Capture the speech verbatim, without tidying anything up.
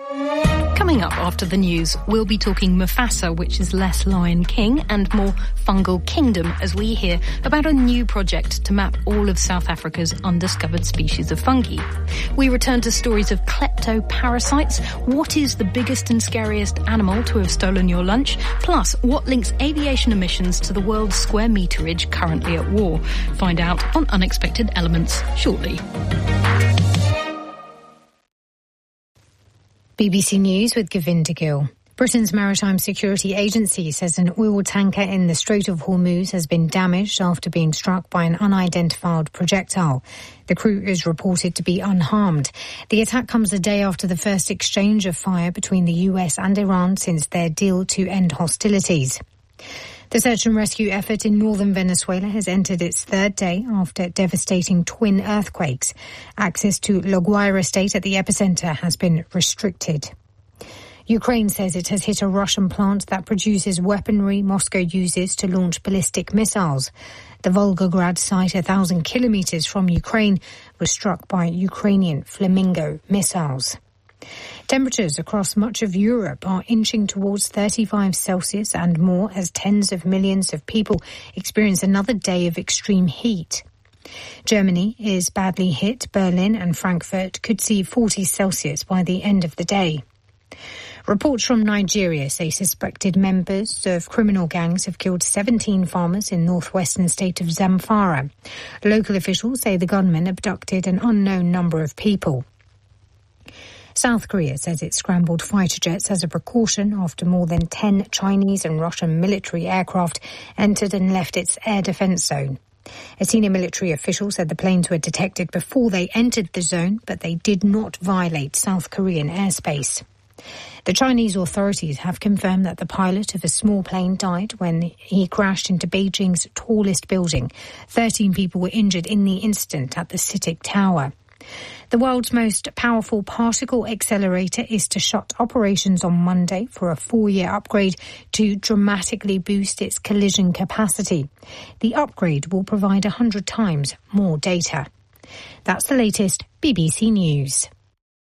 Coming up after the news, we'll be talking Mufasa, which is less Lion King and more Fungal Kingdom, as we hear about a new project to map all of South Africa's undiscovered species of fungi. We return to stories of kleptoparasites. What is the biggest and scariest animal to have stolen your lunch? Plus, what links aviation emissions to the world's square meterage currently at war? Find out on Unexpected Elements shortly. B B C News with Govinda Gill. Britain's Maritime Security Agency says an oil tanker in the Strait of Hormuz has been damaged after being struck by an unidentified projectile. The crew is reported to be unharmed. The attack comes a day after the first exchange of fire between the U S and Iran since their deal to end hostilities. The search and rescue effort in northern Venezuela has entered its third day after devastating twin earthquakes. Access to La Guaira state at the epicenter has been restricted. Ukraine says it has hit a Russian plant that produces weaponry Moscow uses to launch ballistic missiles. The Volgograd site, a thousand kilometers from Ukraine, was struck by Ukrainian Flamingo missiles. Temperatures across much of Europe are inching towards thirty-five Celsius and more as tens of millions of people experience another day of extreme heat. Germany is badly hit. Berlin and Frankfurt could see forty Celsius by the end of the day. Reports from Nigeria say suspected members of criminal gangs have killed seventeen farmers in northwestern state of Zamfara. Local officials say the gunmen abducted an unknown number of people. South Korea says it scrambled fighter jets as a precaution after more than ten Chinese and Russian military aircraft entered and left its air defense zone. A senior military official said the planes were detected before they entered the zone, but they did not violate South Korean airspace. The Chinese authorities have confirmed that the pilot of a small plane died when he crashed into Beijing's tallest building. Thirteen people were injured in the incident at the CITIC Tower. The world's most powerful particle accelerator is to shut operations on Monday for a four-year upgrade to dramatically boost its collision capacity. The upgrade will provide one hundred times more data. That's the latest B B C News.